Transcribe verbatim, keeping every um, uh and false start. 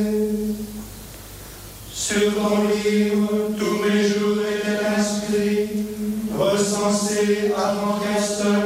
Sur ton livre, tous mes jours étaient inscrits, recensés avant qu'un seul